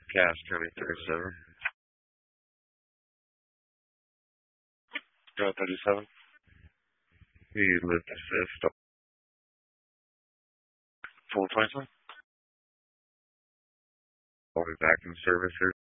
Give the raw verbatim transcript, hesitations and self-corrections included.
Cash County thirty-seven. Go thirty-seven. We live assist. Full twenty-seven. I'll be back in service here.